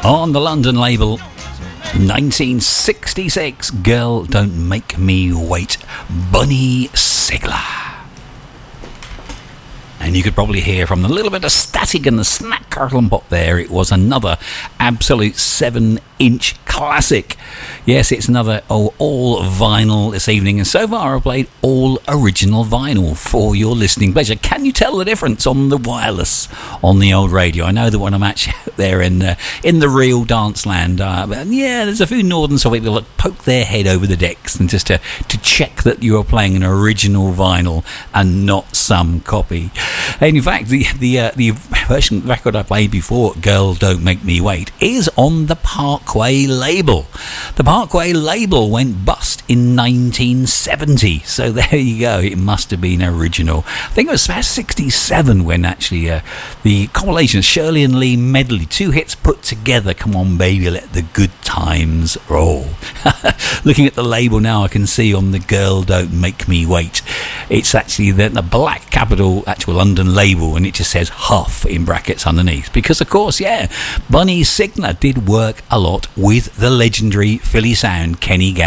On the London label, 1966, Girl Don't Make Me Wait, Bunny Sigler. And you could probably hear from the little bit of static and the snap, crackle and pop there, it was another absolute 7-inch classic. Yes, it's another all vinyl this evening, and so far I've played all original vinyl for your listening pleasure. Can you tell the difference on the wireless on the old radio? I know that when I'm actually out there in the real dance land, there's a few northern soul people that poke their head over the decks and just to check that you are playing an original vinyl and not some copy. And in fact, the version record I played before, Girl Don't Make Me Wait, is on the Parkway label. The Parkway label went bust in 1970, so there you go. It must have been original. I think it was about 67 when actually the compilation Shirley and Lee medley, 2 hits put together. Come on, baby, let the good times roll. Looking at the label now, I can see on the Girl Don't Make Me Wait, it's actually the black capital actual London label, and it just says Huff in brackets underneath, because of course, Bunny Sigler did work a lot with the legendary Philly sound Kenny Garrett.